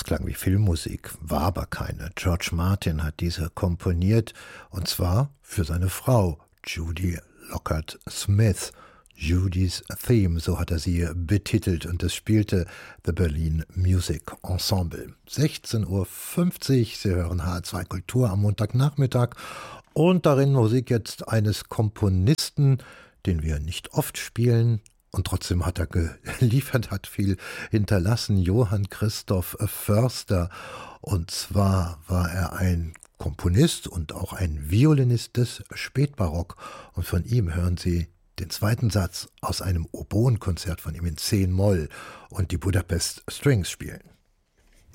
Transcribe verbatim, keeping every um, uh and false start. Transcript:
klang wie Filmmusik, war aber keine. George Martin hat diese komponiert, und zwar für seine Frau, Judy Lockhart Smith. Judy's Theme, so hat er sie betitelt, und es spielte The Berlin Music Ensemble. sechzehn Uhr fünfzig, Sie hören H R zwei Kultur am Montagnachmittag, und darin Musik jetzt eines Komponisten, den wir nicht oft spielen, und trotzdem hat er geliefert, hat viel hinterlassen, Johann Christoph Förster. Und zwar war er ein Komponist und auch ein Violinist des Spätbarock, und von ihm hören Sie den zweiten Satz aus einem Oboenkonzert von ihm in C-Moll und die Budapest Strings spielen.